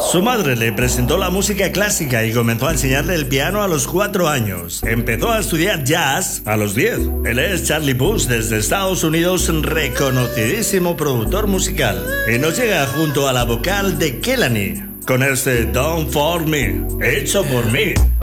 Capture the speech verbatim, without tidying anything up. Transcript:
Su madre le presentó la música clásica y comenzó a enseñarle el piano a los cuatro años. Empezó a estudiar jazz a los diez. Él es Charlie Puth desde Estados Unidos, reconocidísimo productor musical. Y nos llega junto a la vocal de Kehlani con este Don't For Me, hecho por mí.